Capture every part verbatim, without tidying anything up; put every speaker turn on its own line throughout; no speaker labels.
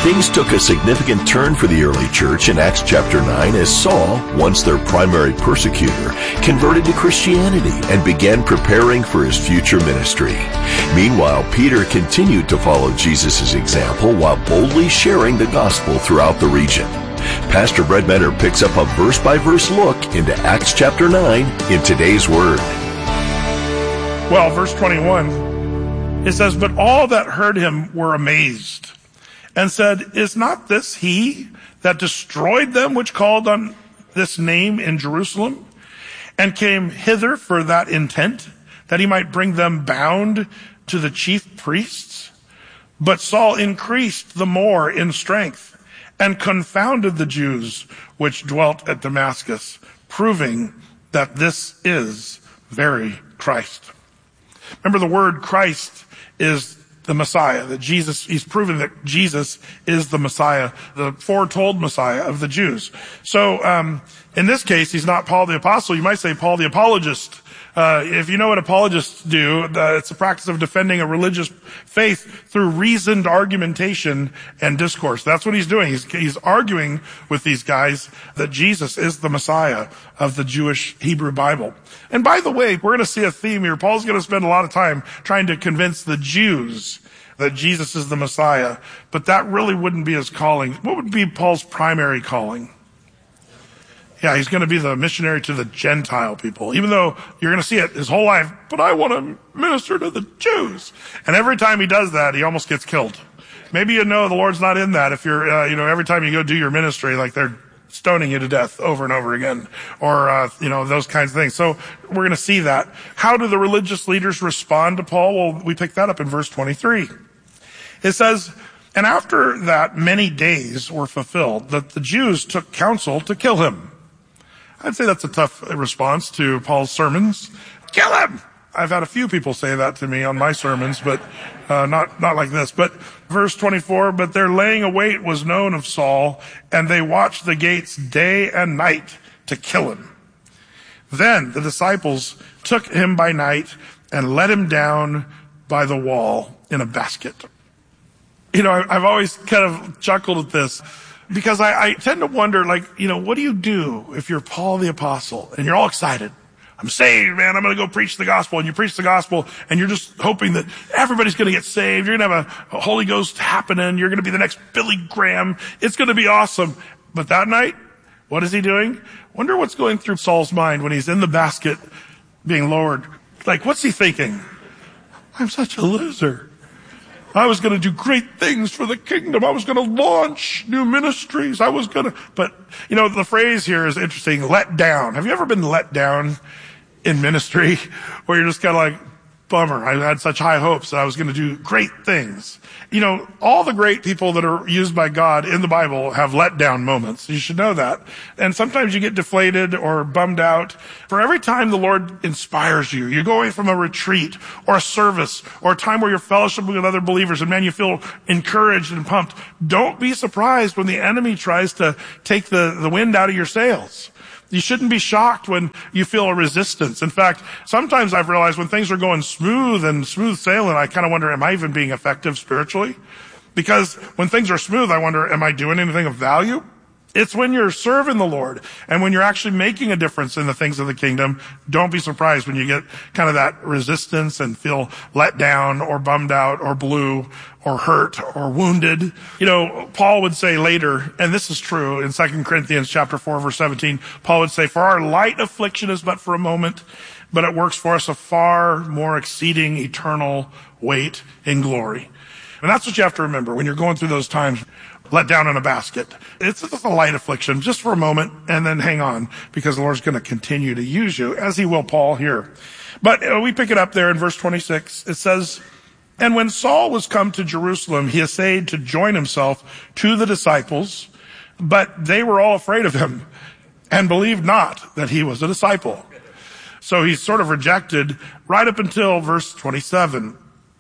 Things took a significant turn for the early church in Acts chapter nine as Saul, once their primary persecutor, converted to Christianity and began preparing for his future ministry. Meanwhile, Peter continued to follow Jesus' example while boldly sharing the gospel throughout the region. Pastor Brett Mentor picks up a verse-by-verse look into Acts chapter nine in today's Word.
Well, verse twenty-one, it says, "But all that heard him were amazed, and said, Is not this he that destroyed them which called on this name in Jerusalem, and came hither for that intent, that he might bring them bound to the chief priests? But Saul increased the more in strength, and confounded the Jews which dwelt at Damascus, proving that this is very Christ." Remember, the word Christ is the Messiah, that Jesus, he's proven that Jesus is the Messiah, the foretold Messiah of the Jews. So, um, in this case, he's not Paul the Apostle. You might say Paul the Apologist. Uh, if you know what apologists do, uh, it's the practice of defending a religious faith through reasoned argumentation and discourse. That's what he's doing. He's, he's arguing with these guys that Jesus is the Messiah of the Jewish Hebrew Bible. And by the way, we're going to see a theme here. Paul's going to spend a lot of time trying to convince the Jews that Jesus is the Messiah, but that really wouldn't be his calling. What would be Paul's primary calling? Yeah, he's going to be the missionary to the Gentile people, even though you're going to see it his whole life. But I want to minister to the Jews. And every time he does that, he almost gets killed. Maybe you know the Lord's not in that if you're, uh, you know, every time you go do your ministry, like they're stoning you to death over and over again, or, uh, you know, those kinds of things. So we're going to see that. How do the religious leaders respond to Paul? Well, we pick that up in verse twenty-three. It says, "And after that many days were fulfilled, that the Jews took counsel to kill him." I'd say that's a tough response to Paul's sermons. Kill him! I've had a few people say that to me on my sermons, but uh, not not like this. But verse twenty-four, "But their laying await was known of Saul, and they watched the gates day and night to kill him. Then the disciples took him by night and let him down by the wall in a basket." You know, I've always kind of chuckled at this, because I, I tend to wonder, like, you know, what do you do if you're Paul the Apostle and you're all excited? I'm saved, man. I'm going to go preach the gospel. And you preach the gospel and you're just hoping that everybody's going to get saved. You're going to have a, a Holy Ghost happening. You're going to be the next Billy Graham. It's going to be awesome. But that night, what is he doing? Wonder what's going through Saul's mind when he's in the basket being lowered. Like, what's he thinking? I'm such a loser. I was going to do great things for the kingdom. I was going to launch new ministries. I was going to, but you know, the phrase here is interesting. Let down. Have you ever been let down in ministry where you're just kind of like, bummer. I had such high hopes that I was going to do great things. You know, all the great people that are used by God in the Bible have let down moments. You should know that. And sometimes you get deflated or bummed out. For every time the Lord inspires you, you're going from a retreat or a service or a time where you're fellowshipping with other believers, and man, you feel encouraged and pumped. Don't be surprised when the enemy tries to take the, the wind out of your sails. You shouldn't be shocked when you feel a resistance. In fact, sometimes I've realized when things are going smooth and smooth sailing, I kind of wonder, am I even being effective spiritually? Because when things are smooth, I wonder, am I doing anything of value? It's when you're serving the Lord and when you're actually making a difference in the things of the kingdom. Don't be surprised when you get kind of that resistance and feel let down or bummed out or blue or hurt or wounded. You know, Paul would say later, and this is true in Second Corinthians chapter four, verse seventeen, Paul would say, "For our light affliction is but for a moment, but it works for us a far more exceeding eternal weight in glory." And that's what you have to remember when you're going through those times. Let down in a basket. It's just a light affliction, just for a moment, and then hang on, because the Lord's going to continue to use you, as he will Paul here. But uh, we pick it up there in verse twenty-six. It says, "And when Saul was come to Jerusalem, he essayed to join himself to the disciples, but they were all afraid of him, and believed not that he was a disciple." So he's sort of rejected right up until verse twenty-seven.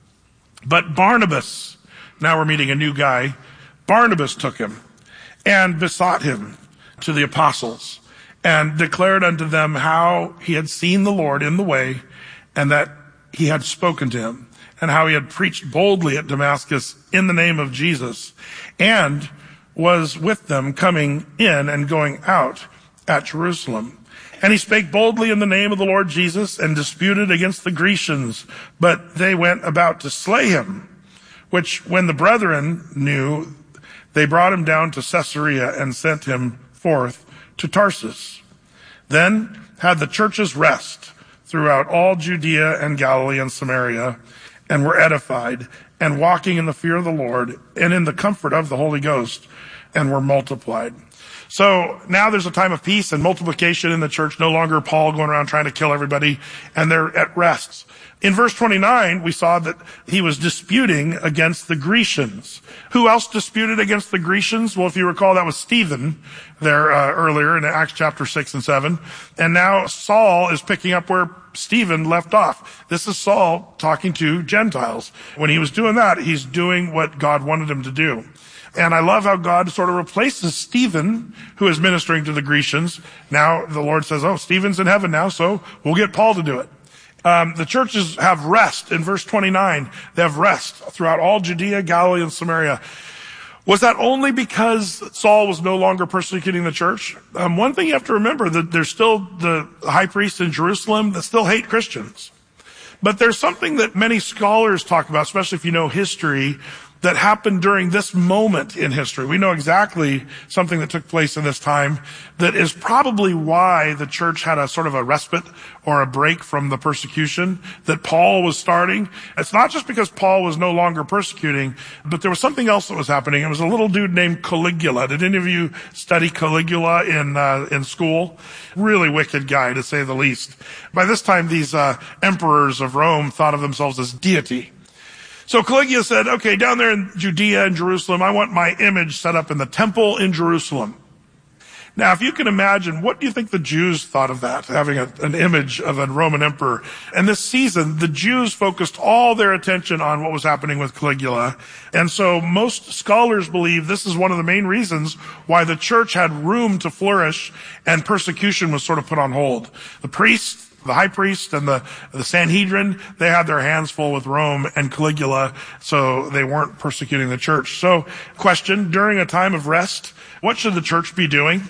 "But Barnabas," now we're meeting a new guy, "Barnabas took him and besought him to the apostles, and declared unto them how he had seen the Lord in the way, and that he had spoken to him. and how he had preached boldly at Damascus in the name of Jesus, and was with them coming in and going out at Jerusalem. And he spake boldly in the name of the Lord Jesus, and disputed against the Grecians, but they went about to slay him, which when the brethren knew, they brought him down to Caesarea and sent him forth to Tarsus. Then had the churches rest throughout all Judea and Galilee and Samaria, and were edified, and walking in the fear of the Lord, and in the comfort of the Holy Ghost, and were multiplied. So now there's a time of peace and multiplication in the church, no longer Paul going around trying to kill everybody, and they're at rest. In verse twenty-nine, we saw that he was disputing against the Grecians. Who else disputed against the Grecians? Well, if you recall, that was Stephen there uh, earlier in Acts chapter six and seven. And now Saul is picking up where Stephen left off. This is Saul talking to Gentiles. When he was doing that, he's doing what God wanted him to do. And I love how God sort of replaces Stephen, who is ministering to the Grecians. Now the Lord says, oh, Stephen's in heaven now, so we'll get Paul to do it. Um, the churches have rest. In verse twenty-nine, they have rest throughout all Judea, Galilee, and Samaria. Was that only because Saul was no longer persecuting the church? Um, one thing you have to remember, that there's still the high priest in Jerusalem that still hate Christians. But there's something that many scholars talk about, especially if you know history, that happened during this moment in history. We know exactly something that took place in this time that is probably why the church had a sort of a respite or a break from the persecution that Paul was starting. It's not just because Paul was no longer persecuting, but there was something else that was happening. It was a little dude named Caligula. Did any of you study Caligula in uh, in school? Really wicked guy, to say the least. By this time, these uh, emperors of Rome thought of themselves as deity. So Caligula said, okay, down there in Judea and Jerusalem, I want my image set up in the temple in Jerusalem. Now, if you can imagine, what do you think the Jews thought of that, having a, an image of a Roman emperor? And this season, the Jews focused all their attention on what was happening with Caligula. And so most scholars believe this is one of the main reasons why the church had room to flourish and persecution was sort of put on hold. The priests, the high priest and the, the Sanhedrin, they had their hands full with Rome and Caligula, so they weren't persecuting the church. So, question, during a time of rest, what should the church be doing?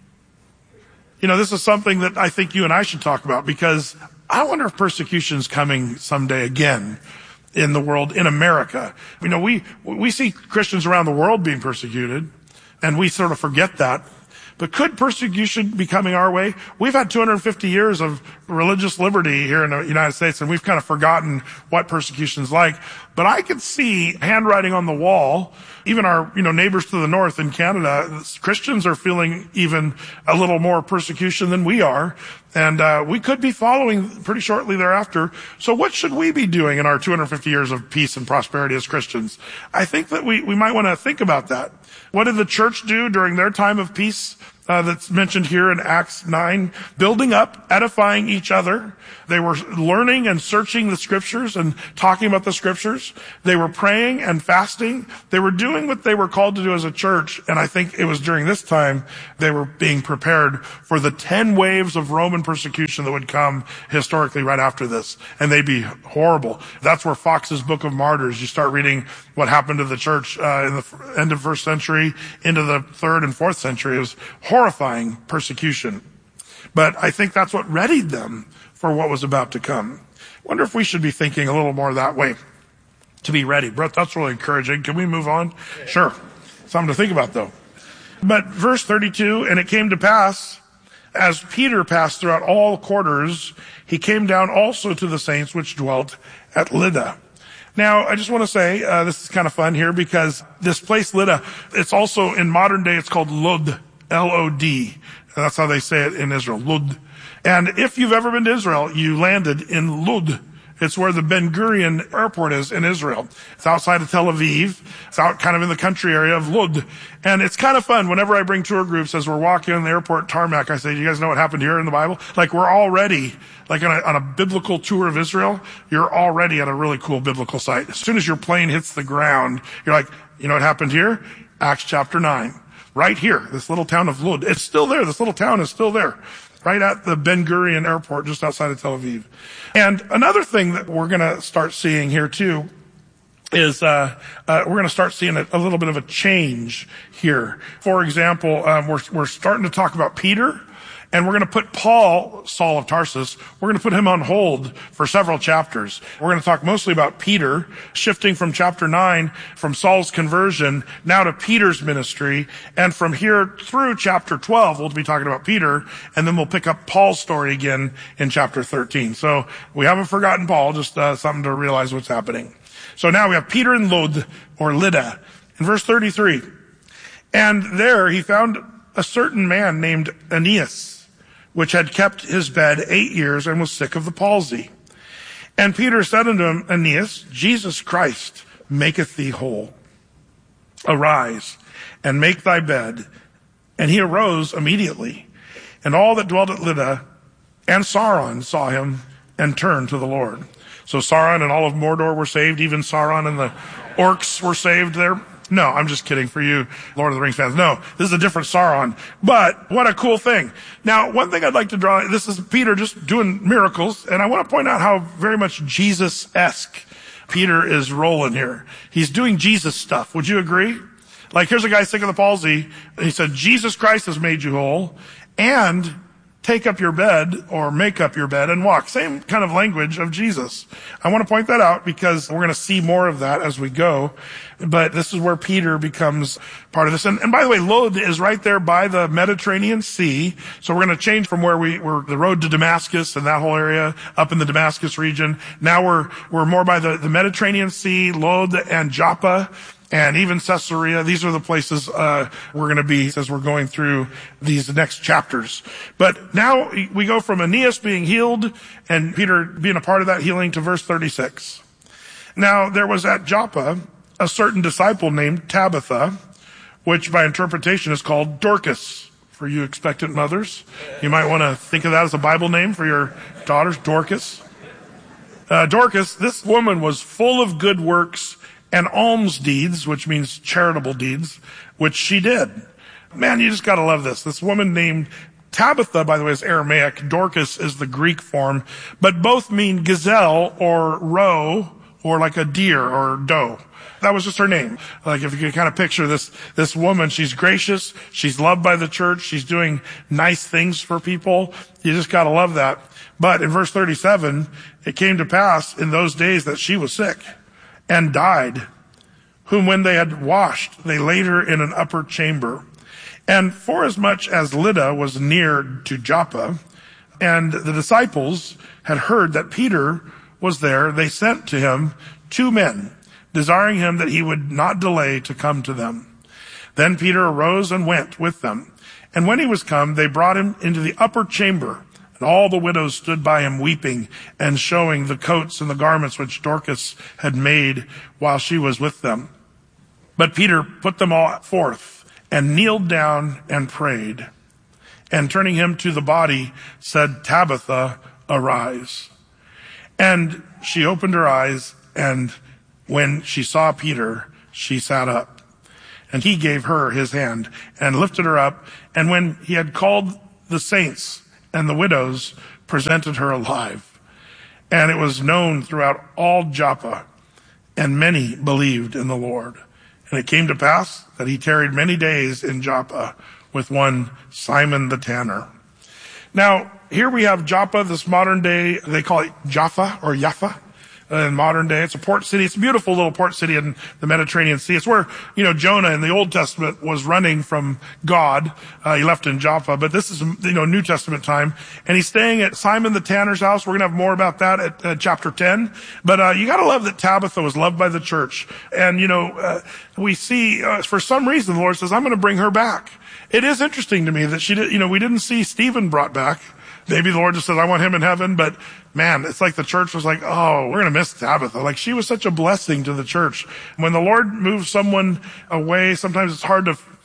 You know, this is something that I think you and I should talk about, because I wonder if persecution's coming someday again in the world, in America. You know, we, we see Christians around the world being persecuted, and we sort of forget that. But could persecution be coming our way? We've had two hundred fifty years of religious liberty here in the United States, and we've kind of forgotten what persecution's like. But I could see handwriting on the wall. Even our, you know, neighbors to the north in Canada, Christians are feeling even a little more persecution than we are. And uh we could be following pretty shortly thereafter. So what should we be doing in our two hundred fifty years of peace and prosperity as Christians? I think that we, we might want to think about that. What did the church do during their time of peace? Uh, that's mentioned here in Acts nine, building up, edifying each other. They were learning and searching the scriptures and talking about the scriptures. They were praying and fasting. They were doing what they were called to do as a church. And I think it was during this time they were being prepared for the ten waves of Roman persecution that would come historically right after this. And they'd be horrible. That's where Fox's Book of Martyrs, you start reading what happened to the church uh, in the end of first century into the third and fourth century. It was horrifying persecution. But I think that's what readied them for what was about to come. I wonder if we should be thinking a little more that way, to be ready. Brett, that's really encouraging. Can we move on? Yeah. Sure. Something to think about, though. But verse thirty-two, and it came to pass, as Peter passed throughout all quarters, he came down also to the saints which dwelt at Lydda. Now, I just want to say, uh, this is kind of fun here, because this place, Lydda, it's also, in modern day, it's called Lud, L O D. That's how they say it in Israel, Lud. And if you've ever been to Israel, you landed in Lud. It's where the Ben Gurion airport is in Israel. It's outside of Tel Aviv. It's out kind of in the country area of Lud. And it's kind of fun. Whenever I bring tour groups, as we're walking on the airport tarmac, I say, do you guys know what happened here in the Bible? Like, we're already, like on a, on a biblical tour of Israel, you're already at a really cool biblical site. As soon as your plane hits the ground, you're like, you know what happened here? Acts chapter nine. Right here, this little town of Lud. It's still there. This little town is still there. right at the Ben Gurion airport just outside of Tel Aviv. And another thing that we're going to start seeing here too is uh, uh we're going to start seeing a, a little bit of a change here. For example, um, we're we're starting to talk about Peter, and we're going to put Paul, Saul of Tarsus, we're going to put him on hold for several chapters. We're going to talk mostly about Peter, shifting from chapter nine, from Saul's conversion, now to Peter's ministry. And from here through chapter twelve, we'll be talking about Peter, and then we'll pick up Paul's story again in chapter thirteen. So we haven't forgotten Paul, just uh, something to realize what's happening. So now we have Peter in Lod, or Lydda, in verse thirty-three. And there he found a certain man named Aeneas, which had kept his bed eight years and was sick of the palsy. And Peter said unto him, Aeneas, Jesus Christ maketh thee whole. Arise, and make thy bed. And he arose immediately. And all that dwelt at Lydda and Saron saw him and turned to the Lord. So Sauron and all of Mordor were saved. Even Sauron and the orcs were saved there. No, I'm just kidding for you Lord of the Rings fans. No, this is a different Sauron. But what a cool thing. Now, one thing I'd like to draw, this is Peter just doing miracles. And I want to point out how very much Jesus-esque Peter is rolling here. He's doing Jesus stuff. Would you agree? Like, here's a guy sick of the palsy. He said, Jesus Christ has made you whole. And take up your bed, or make up your bed and walk. Same kind of language of Jesus. I want to point that out because we're going to see more of that as we go. But this is where Peter becomes part of this. And, and by the way, Lod is right there by the Mediterranean Sea. So we're going to change from where we were, the road to Damascus and that whole area up in the Damascus region. Now we're, we're more by the, the Mediterranean Sea, Lod and Joppa. And even Caesarea, these are the places uh we're going to be as we're going through these next chapters. But now we go from Aeneas being healed and Peter being a part of that healing to verse thirty-six. Now there was at Joppa a certain disciple named Tabitha, which by interpretation is called Dorcas. For you expectant mothers, you might want to think of that as a Bible name for your daughters, Dorcas. Uh, Dorcas, this woman was full of good works and alms deeds, which means charitable deeds, which she did. Man, you just gotta love this. This woman named Tabitha, by the way, is Aramaic. Dorcas is the Greek form, but both mean gazelle or roe or like a deer or doe. That was just her name. Like if you can kind of picture this, this woman, she's gracious, she's loved by the church, she's doing nice things for people. You just gotta love that. But in verse thirty-seven, it came to pass in those days that she was sick and died, whom when they had washed, they laid her in an upper chamber. And forasmuch as Lydda was near to Joppa, and the disciples had heard that Peter was there, they sent to him two men, desiring him that he would not delay to come to them. Then Peter arose and went with them. And when he was come, they brought him into the upper chamber. And all the widows stood by him weeping and showing the coats and the garments which Dorcas had made while she was with them. But Peter put them all forth and kneeled down and prayed. And turning him to the body, said, Tabitha, arise. And she opened her eyes, and when she saw Peter, she sat up. And he gave her his hand and lifted her up. And when he had called the saints and the widows, presented her alive. And it was known throughout all Joppa, and many believed in the Lord. And it came to pass that he tarried many days in Joppa with one Simon the tanner. Now, here we have Joppa, this modern day, they call it Jaffa or Jaffa. In modern day, it's a port city. It's a beautiful little port city in the Mediterranean Sea. It's where, you know, Jonah in the Old Testament was running from God. Uh, he left in Joppa, but this is, you know, New Testament time. And he's staying at Simon the tanner's house. We're going to have more about that at uh, chapter ten. But, uh, you got to love that Tabitha was loved by the church. And, you know, uh, we see, uh, for some reason, the Lord says, I'm going to bring her back. It is interesting to me that she did, you know, we didn't see Stephen brought back. Maybe the Lord just says, I want him in heaven. But man, it's like the church was like, oh, we're going to miss Tabitha. Like she was such a blessing to the church. When the Lord moves someone away, sometimes it's hard to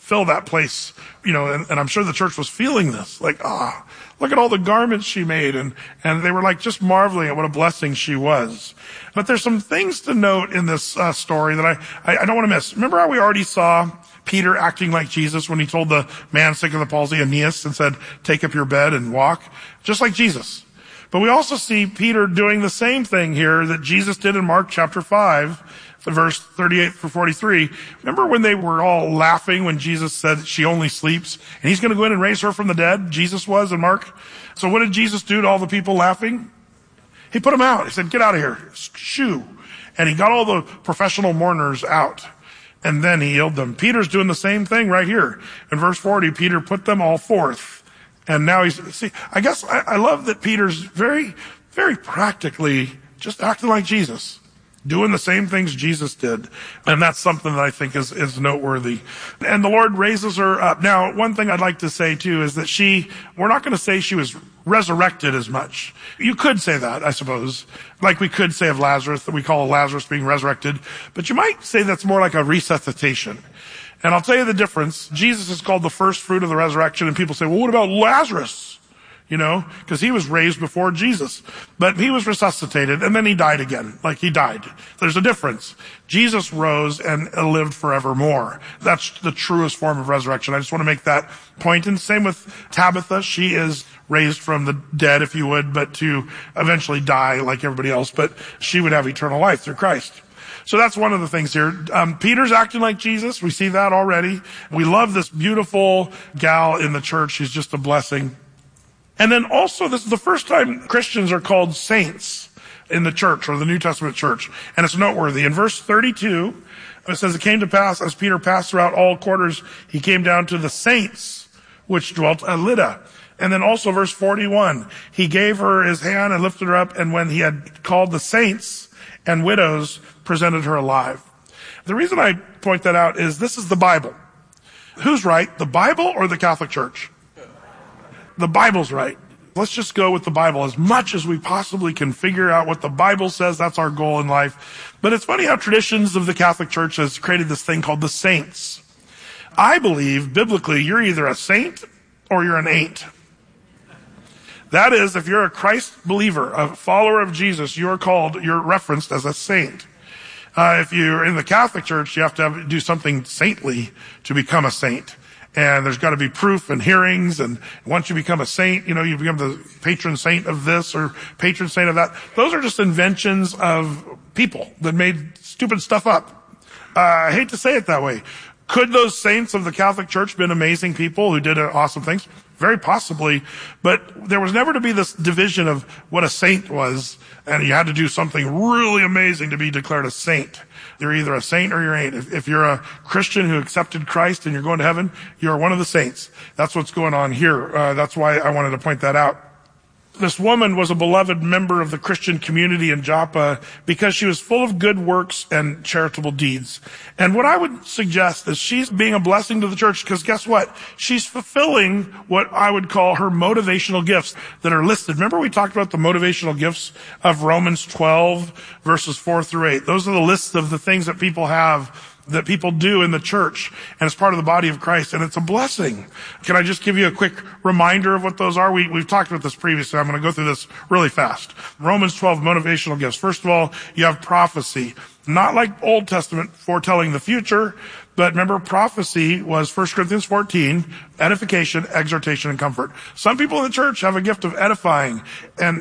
fill that place, you know, and, and I'm sure the church was feeling this, like, ah, look at all the garments she made. And, and they were like just marveling at what a blessing she was. But there's some things to note in this uh, story that I, I, I don't want to miss. Remember how we already saw Peter acting like Jesus when he told the man sick of the palsy, Aeneas, and said, take up your bed and walk, just like Jesus. But we also see Peter doing the same thing here that Jesus did in Mark chapter five, verse thirty-eight through forty-three. Remember when they were all laughing when Jesus said she only sleeps and he's going to go in and raise her from the dead? Jesus was in Mark. So what did Jesus do to all the people laughing? He put them out. He said, get out of here. Shoo. And he got all the professional mourners out. And then he healed them. Peter's doing the same thing right here. In verse forty, Peter put them all forth. And now he's, see, I guess I, I love that Peter's very, very practically just acting like Jesus, doing the same things Jesus did. And that's something that I think is, is noteworthy. And the Lord raises her up. Now, one thing I'd like to say too is that she, we're not going to say she was resurrected as much. You could say that, I suppose. Like we could say of Lazarus, that we call Lazarus being resurrected. But you might say that's more like a resuscitation. And I'll tell you the difference. Jesus is called the first fruit of the resurrection, and people say, well, what about Lazarus? You know, because he was raised before Jesus. But he was resuscitated, and then he died again. Like he died. There's a difference. Jesus rose and lived forevermore. That's the truest form of resurrection. I just want to make that point. And same with Tabitha. She is raised from the dead, if you would, but to eventually die like everybody else. But she would have eternal life through Christ. So that's one of the things here. Um, Peter's acting like Jesus. We see that already. We love this beautiful gal in the church. She's just a blessing. And then also, this is the first time Christians are called saints in the church, or the New Testament church. And it's noteworthy. In verse thirty-two, it says, it came to pass, as Peter passed throughout all quarters, he came down to the saints which dwelt at Lydda. And then also verse forty-one, he gave her his hand and lifted her up, and when he had called the saints and widows, presented her alive. The reason I point that out is this is the Bible. Who's right, the Bible or the Catholic Church? The Bible's right. Let's just go with the Bible as much as we possibly can figure out what the Bible says. That's our goal in life. But it's funny how traditions of the Catholic Church has created this thing called the saints. I believe, biblically, you're either a saint or you're an ain't. That is, if you're a Christ believer, a follower of Jesus, you're called, you're referenced as a saint. Uh, if you're in the Catholic Church, you have to have, do something saintly to become a saint. And there's got to be proof and hearings. And once you become a saint, you know, you become the patron saint of this or patron saint of that. Those are just inventions of people that made stupid stuff up. Uh, I hate to say it that way. Could those saints of the Catholic Church been amazing people who did awesome things? Very possibly. But there was never to be this division of what a saint was, and you had to do something really amazing to be declared a saint. You're either a saint or you ain't. If, if you're a Christian who accepted Christ and you're going to heaven, you're one of the saints. That's what's going on here. Uh, that's why I wanted to point that out. This woman was a beloved member of the Christian community in Joppa because she was full of good works and charitable deeds. And what I would suggest is she's being a blessing to the church because guess what? She's fulfilling what I would call her motivational gifts that are listed. Remember we talked about the motivational gifts of Romans twelve verses four through eight. Those are the lists of the things that people have, that people do in the church, and it's part of the body of Christ, and it's a blessing. Can I just give you a quick reminder of what those are? We, we've talked about this previously. I'm going to go through this really fast. Romans twelve, motivational gifts. First of all, you have prophecy. Not like Old Testament foretelling the future, but remember prophecy was First Corinthians fourteen, edification, exhortation, and comfort. Some people in the church have a gift of edifying, and